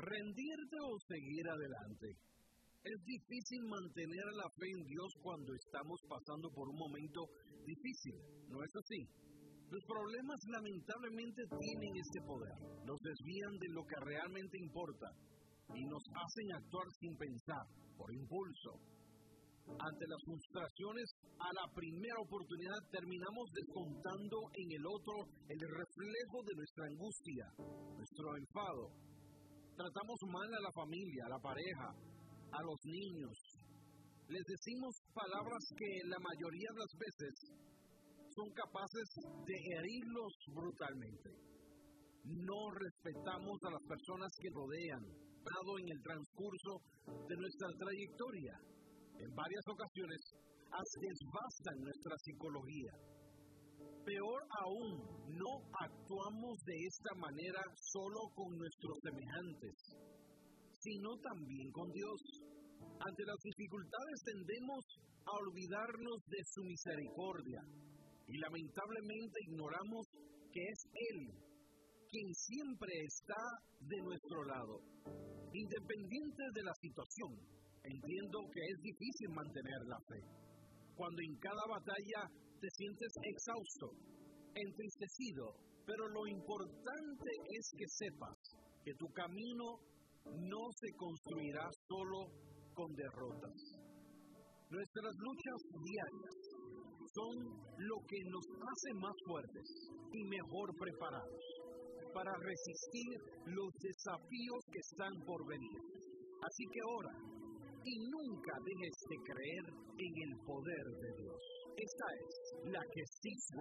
¿Rendirte o seguir adelante? Es difícil mantener la fe en Dios cuando estamos pasando por un momento difícil, ¿no es así? Los problemas lamentablemente tienen este poder, nos desvían de lo que realmente importa y nos hacen actuar sin pensar, por impulso. Ante las frustraciones, a la primera oportunidad terminamos descontando en el otro el reflejo de nuestra angustia, nuestro enfado. Tratamos mal a la familia, a la pareja, a los niños. Les decimos palabras que la mayoría de las veces son capaces de herirlos brutalmente. No respetamos a las personas que rodean, dado en el transcurso de nuestra trayectoria. En varias ocasiones, desbastan nuestra psicología. Peor aún, no actuamos de esta manera solo con nuestros semejantes, sino también con Dios. Ante las dificultades tendemos a olvidarnos de su misericordia y lamentablemente ignoramos que es Él quien siempre está de nuestro lado. Independiente de la situación, entiendo que es difícil mantener la fe. Cuando en cada batalla te sientes exhausto, entristecido, pero lo importante es que sepas que tu camino no se construirá solo con derrotas. Nuestras luchas diarias son lo que nos hace más fuertes y mejor preparados para resistir los desafíos que están por venir. Así que ora y nunca dejes de creer en el poder de Dios. Esta es la que sí